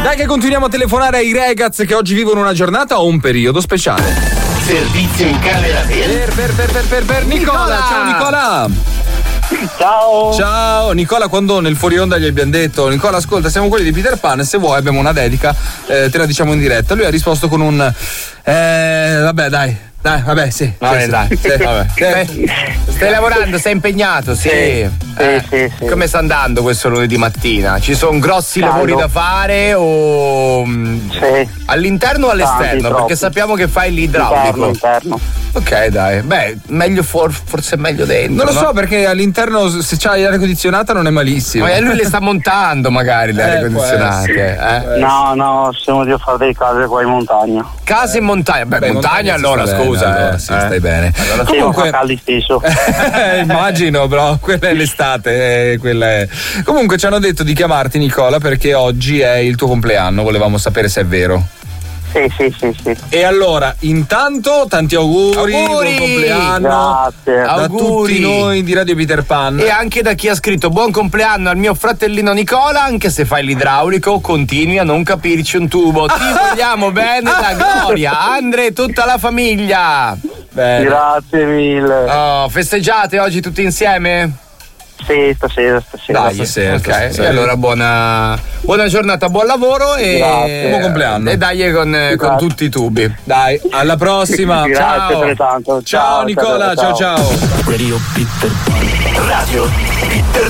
Dai che continuiamo a telefonare ai ragazzi che oggi vivono una giornata o un periodo speciale. Servizio in camera Per Nicola. Ciao Nicola. Ciao Nicola, quando nel fuori onda gli abbiamo detto Nicola ascolta siamo quelli di Peter Pan, se vuoi abbiamo una dedica, te la diciamo in diretta. Lui ha risposto con un vabbè dai sì. Vabbè. Stai lavorando, sei impegnato, sì. Come sta andando questo lunedì mattina? Ci sono grossi lavori da fare o all'interno o all'esterno? Perché sappiamo che fai l'idraulico. Interno. Ok, dai. Beh, meglio forse è meglio dentro. Non lo so, perché all'interno se c'hai l'aria condizionata non è malissimo. Ma lui le sta montando magari le arie condizionate. No, siamo di fare delle case qua in montagna. Case in montagna? Beh, montagna allora, scusa. Allora, sì, stai bene. Allora comunque caldi stesso. Immagino, però quella è l'estate, quella è. Comunque ci hanno detto di chiamarti Nicola perché oggi è il tuo compleanno, volevamo sapere se è vero. Sì. E allora, intanto tanti auguri. Buon compleanno. Grazie. Da tutti noi di Radio Peter Pan. E anche da chi ha scritto buon compleanno al mio fratellino Nicola, anche se fai l'idraulico continui a non capirci un tubo. Ti vogliamo bene da Gloria, Andre e tutta la famiglia. Bene. Grazie mille. Oh, festeggiate oggi tutti insieme? Sì, stasera. Dai, ok. E allora buona giornata, buon lavoro e buon compleanno. E dai con tutti i tubi. Dai, alla prossima. Grazie Ciao. Ciao Nicola, ciao. Radio Peter Pan. Radio Peter